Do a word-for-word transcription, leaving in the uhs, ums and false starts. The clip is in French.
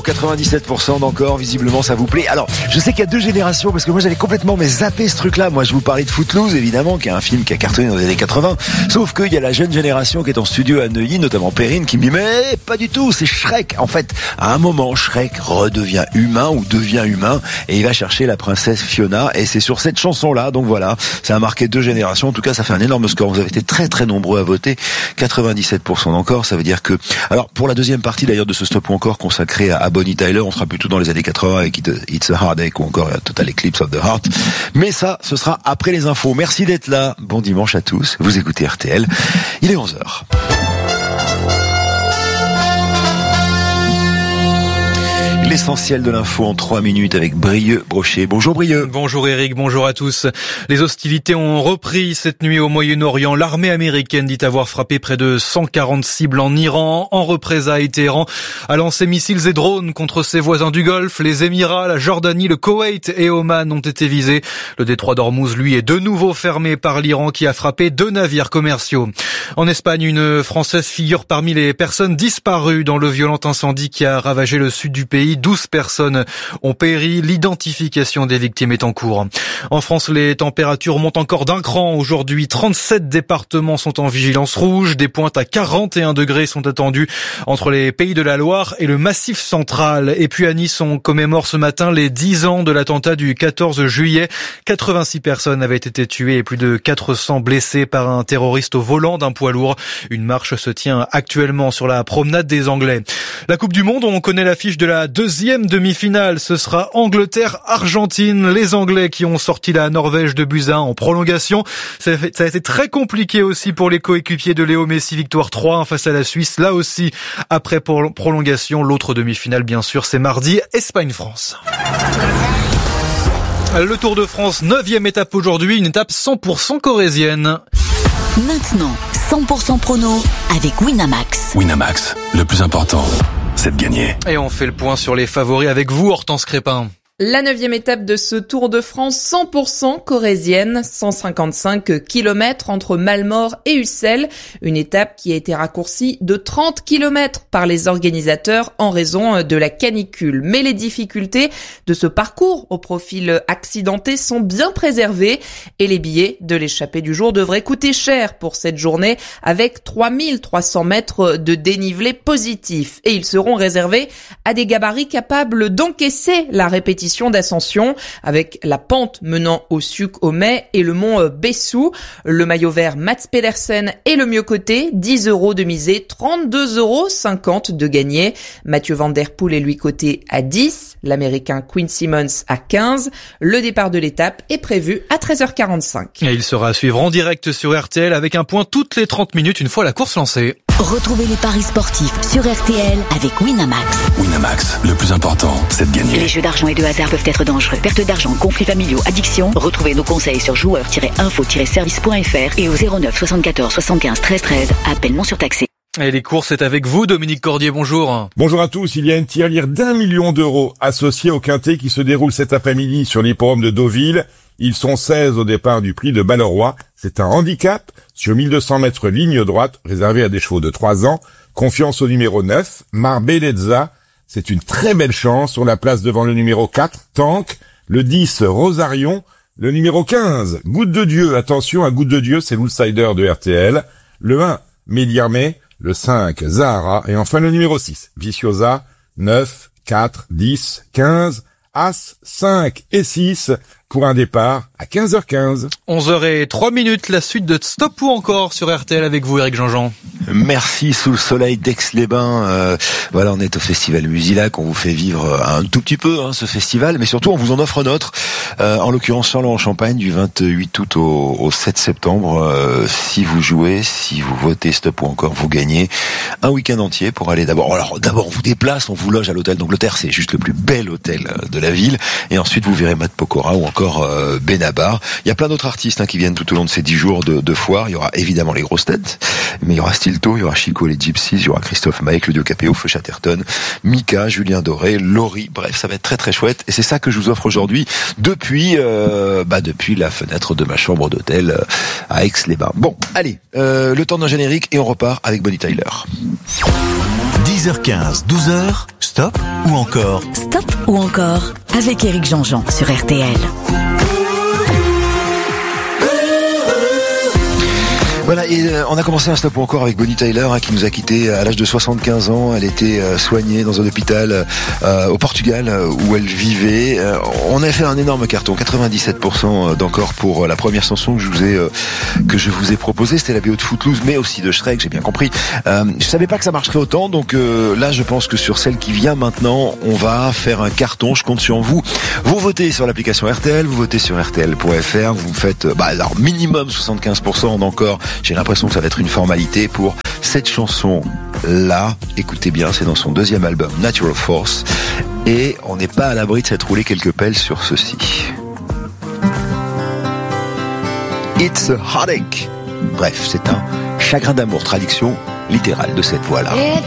quatre-vingt-dix-sept pour cent d'encore, visiblement ça vous plaît. Alors, je sais qu'il y a deux générations, parce que moi j'avais complètement mais zappé ce truc-là. Moi je vous parlais de Footloose, évidemment, qui est un film qui a cartonné dans les années quatre-vingts. Sauf qu'il y a la jeune génération qui est en studio à Neuilly, notamment Perrine, qui me dit mais pas du tout, c'est Shrek. En fait, à un moment, Shrek redevient humain ou devient humain et il va chercher la princesse Fiona. Et c'est sur cette chanson-là, donc voilà, ça a marqué deux générations. En tout cas, ça fait un énorme score. Vous avez été très très nombreux à voter, quatre-vingt-dix-sept pour cent d'encore. Ça veut dire que, alors pour la deuxième partie d'ailleurs de ce Stop ou encore consacré à, à Bonnie Tyler, on sera plutôt dans les années quatre-vingts avec It's a Heartache ou encore Total Eclipse of the Heart. Mais ça, ce sera après les infos. Merci d'être là. Bon dimanche à tous. Vous écoutez R T L. Il est onze heures. L'essentiel de l'info en trois minutes avec Brieux Brochet. Bonjour Brieux. Bonjour Eric, bonjour à tous. Les hostilités ont repris cette nuit au Moyen-Orient. L'armée américaine dit avoir frappé près de cent quarante cibles en Iran. En représailles, Téhéran a lancé missiles et drones contre ses voisins du Golfe. Les Émirats, la Jordanie, le Koweït et Oman ont été visés. Le détroit d'Ormuz, lui, est de nouveau fermé par l'Iran qui a frappé deux navires commerciaux. En Espagne, une Française figure parmi les personnes disparues dans le violent incendie qui a ravagé le sud du pays. douze personnes ont péri. L'identification des victimes est en cours. En France, les températures montent encore d'un cran. Aujourd'hui, trente-sept départements sont en vigilance rouge. Des pointes à quarante et un degrés sont attendues entre les Pays de la Loire et le Massif central. Et puis à Nice, on commémore ce matin les dix ans de l'attentat du quatorze juillet. quatre-vingt-six personnes avaient été tuées et plus de quatre cents blessées par un terroriste au volant d'un poids lourd. Une marche se tient actuellement sur la promenade des Anglais. La Coupe du Monde, on connaît l'affiche de la deuxième demi-finale. Ce sera Angleterre-Argentine. Les Anglais qui ont sorti la Norvège de buts à un en prolongation. Ça a, fait, ça a été très compliqué aussi pour les coéquipiers de Léo Messi. Victoire trois un face à la Suisse. Là aussi, après prolongation, l'autre demi-finale, bien sûr, c'est mardi. Espagne-France. Le Tour de France, neuvième étape aujourd'hui. Une étape cent pour cent corrézienne. Maintenant, cent pour cent prono avec Winamax. Winamax, le plus important, c'est de gagner. Et on fait le point sur les favoris avec vous, Hortense Crépin. La neuvième étape de ce Tour de France cent pour cent corrézienne, cent cinquante-cinq kilomètres entre Malmort et Ussel. Une étape qui a été raccourcie de trente kilomètres par les organisateurs en raison de la canicule. Mais les difficultés de ce parcours au profil accidenté sont bien préservées et les billets de l'échappée du jour devraient coûter cher pour cette journée avec trois mille trois cents mètres de dénivelé positif. Et ils seront réservés à des gabarits capables d'encaisser la répétition d'ascension avec la pente menant au Suc au Mai et le mont Bessou. Le maillot vert Mats Pedersen est le mieux coté, dix euros de misée, trente-deux euros cinquante de gagné. Mathieu Van Der Poel est lui coté à dix, l'américain Quinn Simmons à quinze. Le départ de l'étape est prévu à treize heures quarante-cinq. Et il sera à suivre en direct sur R T L avec un point toutes les trente minutes une fois la course lancée. Retrouvez les paris sportifs sur R T L avec Winamax. Winamax, le plus important, c'est de gagner. Les jeux d'argent et de hasard peuvent être dangereux. Perte d'argent, conflits familiaux, addiction. Retrouvez nos conseils sur joueurs tiret info tiret service point f r et au zéro neuf soixante-quatorze soixante-quinze treize treize. Appel non surtaxé. Et les courses, c'est avec vous, Dominique Cordier, bonjour. Bonjour à tous. Il y a une tirelire d'un million d'euros associée au quintet qui se déroule cet après-midi sur l'hippodrome de Deauville. Ils sont seize au départ du prix de Balleroy. C'est un handicap sur mille deux cents mètres ligne droite, réservé à des chevaux de trois ans. Confiance au numéro neuf, Marbellezza. C'est une très belle chance. On la place devant le numéro quatre, Tank. Le dix, Rosarion. Le numéro quinze, Goutte de Dieu. Attention, à Goutte de Dieu, c'est l'outsider de R T L. Le un, Mediarmé. Le cinq, Zahara. Et enfin le numéro six, Viciosa. neuf, quatre, dix, quinze, As, cinq et six pour un départ à quinze heures quinze. onze heures zéro trois minutes, la suite de Stop ou encore sur R T L avec vous, Eric Jean-Jean. Merci, sous le soleil d'Aix-les-Bains. Euh, voilà, on est au festival Musilac, on vous fait vivre un tout petit peu hein, ce festival, mais surtout on vous en offre un autre, euh, en l'occurrence Charles-en-Champagne du vingt-huit août au, au sept septembre. Euh, si vous jouez, si vous votez Stop ou encore, vous gagnez un week-end entier pour aller d'abord. Alors d'abord on vous déplace, on vous loge à l'hôtel d'Angleterre, c'est juste le plus bel hôtel de la ville, et ensuite vous verrez Matt Pokora ou encore euh, Benabar. Il y a plein d'autres artistes hein, qui viennent tout au long de ces dix jours de, de foire. Il y aura évidemment les grosses têtes, mais il y aura Stilto, il y aura Chico et les Gypsies, il y aura Christophe Maé, Claudio Capéo, Feu Chatterton, Mika, Julien Doré, Laurie. Bref, ça va être très très chouette, et c'est ça que je vous offre aujourd'hui depuis euh, bah depuis la fenêtre de ma chambre d'hôtel euh, à Aix-les-Bains. Bon, allez, euh, le temps d'un générique et on repart avec Bonnie Tyler. dix heures quinze, douze heures, Stop Stop ou encore? Stop ou encore avec Éric Jean-Jean sur R T L. Voilà, et euh, on a commencé un stop ou encore avec Bonnie Tyler hein, qui nous a quittés à l'âge de soixante-quinze ans. Elle était euh, soignée dans un hôpital euh, au Portugal euh, où elle vivait. Euh, on a fait un énorme carton, quatre-vingt-dix-sept pour cent d'encore pour euh, la première chanson que je vous ai euh, que je vous ai proposée. C'était la B O de Footloose, mais aussi de Shrek, j'ai bien compris. Euh, je savais pas que ça marcherait autant, donc euh, là, je pense que sur celle qui vient maintenant, on va faire un carton. Je compte sur vous. Vous votez sur l'application R T L, vous votez sur R T L point F R. Vous faites, euh, bah alors minimum soixante-quinze pour cent d'encore. J'ai l'impression que ça va être une formalité pour cette chanson-là. Écoutez bien, c'est dans son deuxième album, Natural Force. Et on n'est pas à l'abri de s'être roulé quelques pelles sur ceci. It's a heartache. Bref, c'est un chagrin d'amour, traduction littérale de cette voix-là.